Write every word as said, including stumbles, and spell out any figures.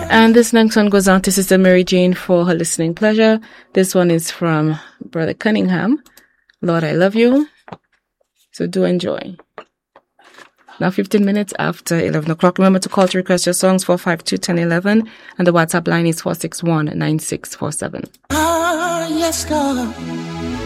And this next one goes out to Sister Mary Jane for her listening pleasure. This one is from Brother Cunningham. Lord, I love you. So do enjoy. Now fifteen minutes after eleven o'clock. Remember to call to request your songs four five two, one zero one one. And the WhatsApp line is four six one, nine six four seven. Ah, yes, God.